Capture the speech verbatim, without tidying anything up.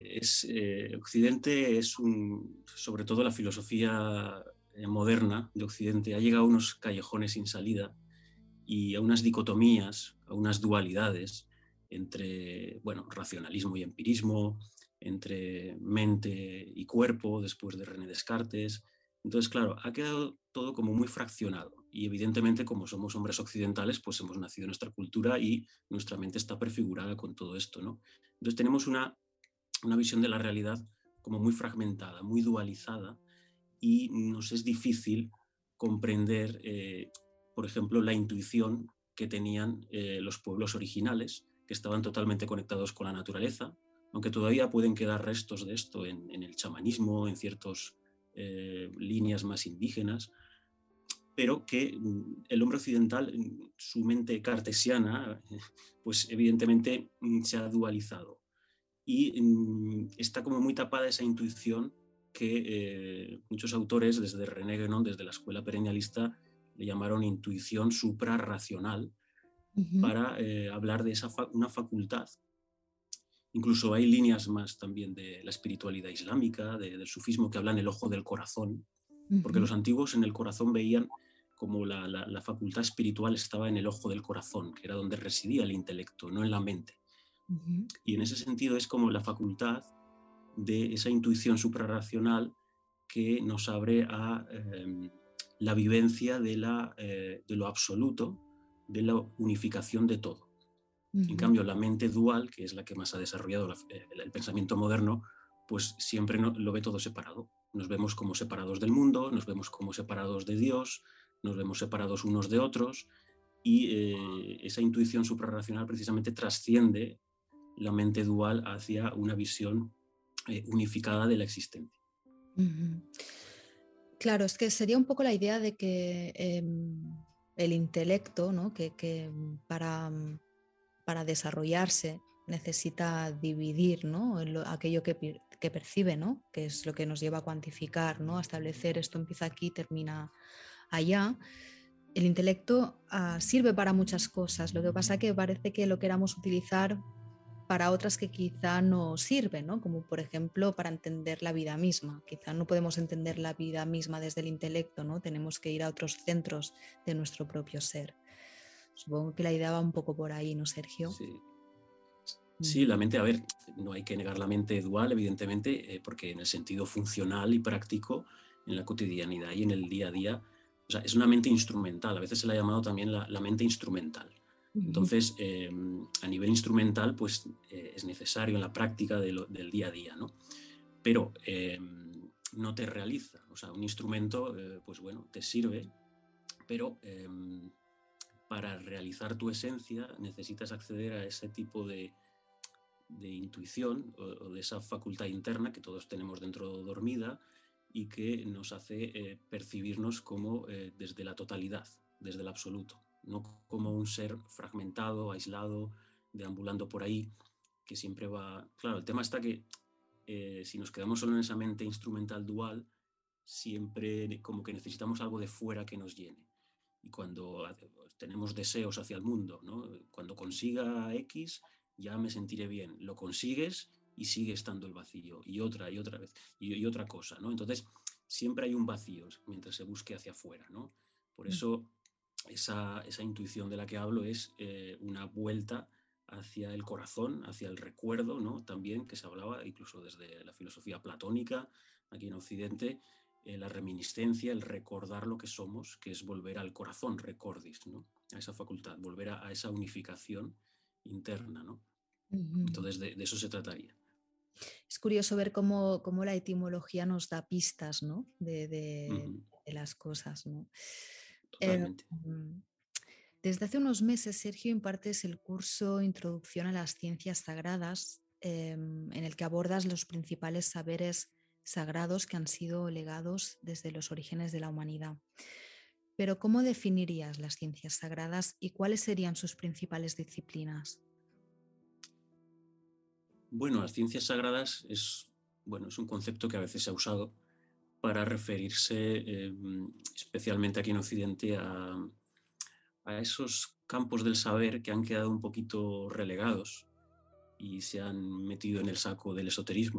es, eh, Occidente es un, sobre todo la filosofía eh, moderna de Occidente, ha llegado a unos callejones sin salida y a unas dicotomías, a unas dualidades entre, bueno, racionalismo y empirismo, entre mente y cuerpo, después de René Descartes. Entonces, claro, ha quedado todo como muy fraccionado y evidentemente como somos hombres occidentales, pues hemos nacido en nuestra cultura y nuestra mente está prefigurada con todo esto, ¿no? Entonces tenemos una, una visión de la realidad como muy fragmentada, muy dualizada y nos es difícil comprender, eh, por ejemplo, la intuición que tenían eh, los pueblos originales, que estaban totalmente conectados con la naturaleza, aunque todavía pueden quedar restos de esto en, en el chamanismo, en ciertas eh, líneas más indígenas, pero que mm, el hombre occidental, su mente cartesiana, pues evidentemente mm, se ha dualizado y mm, está como muy tapada esa intuición que eh, muchos autores, desde René Guénon, desde la escuela perennialista, le llamaron intuición suprarracional, Ujú. para eh, hablar de esa fa una facultad. Incluso hay líneas más también de la espiritualidad islámica, de, del sufismo, que hablan el ojo del corazón, porque Ujú. los antiguos en el corazón veían como la, la, la facultad espiritual estaba en el ojo del corazón, que era donde residía el intelecto, no en la mente. Ujú. Y en ese sentido es como la facultad de esa intuición suprarracional que nos abre a eh, la vivencia de, la, eh, de lo absoluto, de la unificación de todo. En Ujú. cambio, la mente dual, que es la que más ha desarrollado la, eh, el pensamiento moderno, pues siempre no, lo ve todo separado. Nos vemos como separados del mundo, nos vemos como separados de Dios, nos vemos separados unos de otros, y eh, esa intuición suprarracional precisamente trasciende la mente dual hacia una visión eh, unificada de la existencia. Ujú. Claro, es que sería un poco la idea de que em, el intelecto, ¿no? que, que para, para desarrollarse necesita dividir, ¿no? En lo- aquello que, pi- que percibe, ¿no? Que es lo que nos lleva a cuantificar, ¿no? A establecer esto empieza aquí, termina allá. El intelecto ah, sirve para muchas cosas, lo que pasa que parece que lo queramos utilizar para otras que quizá no sirven, ¿no? Como por ejemplo para entender la vida misma. Quizá no podemos entender la vida misma desde el intelecto, ¿no? Tenemos que ir a otros centros de nuestro propio ser. Supongo que la idea va un poco por ahí, ¿no, Sergio? Sí. Sí, Mm. la mente, a ver, no hay que negar la mente dual, evidentemente, eh, porque en el sentido funcional y práctico, en la cotidianidad y en el día a día, o sea, es una mente instrumental. A veces se la ha llamado también la, la mente instrumental. Ujú. Entonces, eh, a nivel instrumental, pues eh, es necesario en la práctica de lo, del día a día, ¿no? Pero eh, no te realiza. O sea, un instrumento, eh, pues bueno, te sirve, pero eh, para realizar tu esencia necesitas acceder a ese tipo de de intuición o, o, de esa facultad interna que todos tenemos dentro dormida y que nos hace eh, percibirnos como eh, desde la totalidad, desde el absoluto, no como un ser fragmentado, aislado, deambulando por ahí, que siempre va... Claro, el tema está que eh, si nos quedamos solo en esa mente instrumental dual, siempre como que necesitamos algo de fuera que nos llene. Y cuando tenemos deseos hacia el mundo, ¿no? Cuando consiga X, ya me sentiré bien. Lo consigues y sigue estando el vacío. Y otra, y otra vez, y, y otra cosa, ¿no? Entonces, siempre hay un vacío mientras se busque hacia afuera, ¿no? Por eso, esa, esa intuición de la que hablo es eh, una vuelta hacia el corazón, hacia el recuerdo, ¿no? También, que se hablaba incluso desde la filosofía platónica, aquí en Occidente, eh, la reminiscencia, el recordar lo que somos, que es volver al corazón, recordis, ¿no? A esa facultad, volver a, a esa unificación interna, ¿no? Ujú. Entonces, de, de eso se trataría. Es curioso ver cómo, cómo la etimología nos da pistas, ¿no? de, de, Uh-huh. de las cosas, ¿no? Eh, Totalmente. Desde hace unos meses, Sergio, impartes el curso Introducción a las Ciencias Sagradas, eh, en el que abordas los principales saberes sagrados que han sido legados desde los orígenes de la humanidad. Pero ¿cómo definirías las ciencias sagradas y cuáles serían sus principales disciplinas? Bueno, las ciencias sagradas es, bueno, es un concepto que a veces se ha usado para referirse, eh, especialmente aquí en Occidente, a, a esos campos del saber que han quedado un poquito relegados y se han metido en el saco del esoterismo